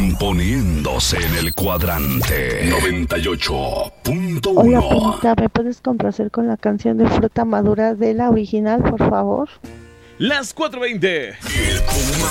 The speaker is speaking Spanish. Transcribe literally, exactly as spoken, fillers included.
Poniéndose en el cuadrante noventa y ocho punto Hola, uno. Perrita, ¿me puedes complacer con la canción de Fruta Madura de la original, por favor? Las cuatro veinte.